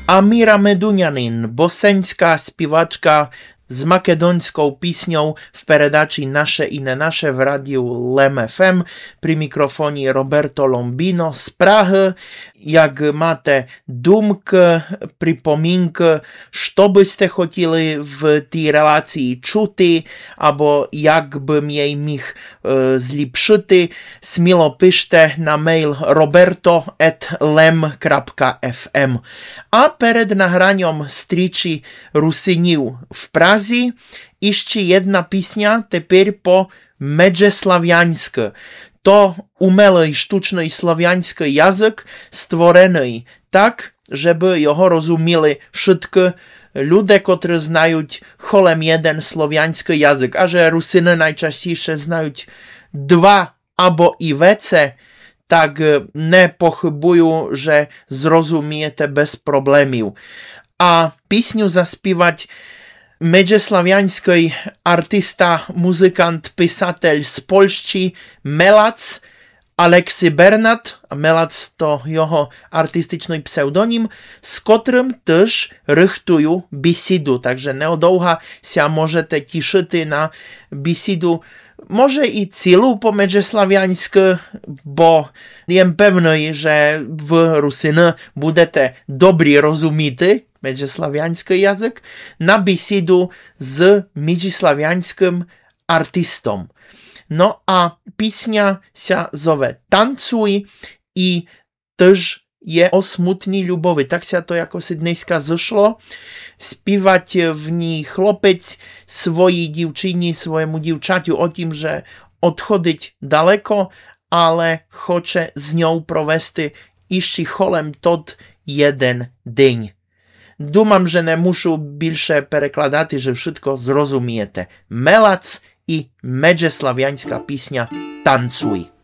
Amira Medunianin, boseńska śpiewaczka z makedońską pісnią w передачі Nasze i nie nasze w radiu LEM FM przy mikrofonie Roberto Lombino z Prahy. Jak macie думkę, przypominkę, co byście chcieli w tej relacji czuti, albo jakbym jej mógł zlepszyć, smilo piszcie na mail roberto@lem.fm. A przed nagraniem strici Rusiniu w Prazji jeszcze jedna pісня тепер по меджеслав'янськи. To umelej, sztuczny słowiański język stworzony tak, żeby jego rozumieli wszyscy ludzie, którzy znają cholem jeden słowiański język, a że Rusyny najczęściej znają dwa albo i więcej, tak nie pochybują, że zrozumiecie bez problemu. A pісню zaśpiewać medżeslawiański artysta, muzykant, pisatel z Polski Melac Aleksy Bernat, a Melac to jego artystyczny pseudonim, z którym też rychtują bisidu, także neodoucha się możecie cieszyć na bisidu, może i celu po medżeslawiańsku, bo jestem pewny, że w Rusyny będziecie dobry rozumieć medżeslawiański język, na bisidu z medżeslawiańskim artystą. No a pісня się zowie Tancuj i też je o smutnej lubowi. Tak się to jako sydnejska zeszło. Śpiewać w niej chłopiec swojej dziewczynie, swojemu dziewczatu o tym, że odchodzić daleko, ale chce z nią prowести jeszcze cholem tot jeden dzień. Думam, że nie muszę bільше перекладати, że wszystko zrozumiecie. Melac i medżeslawiańska pісня Tancuj.